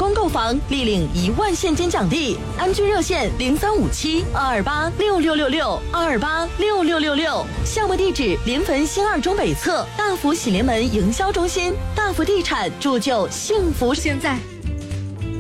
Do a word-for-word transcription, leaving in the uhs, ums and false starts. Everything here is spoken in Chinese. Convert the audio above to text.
功购房，立领一万现金奖励。安居热线零三五七二二八六六六六二二八六六六六。项目地址：临汾新二中北侧大福喜临门营销中心。大福地产铸就幸福现在。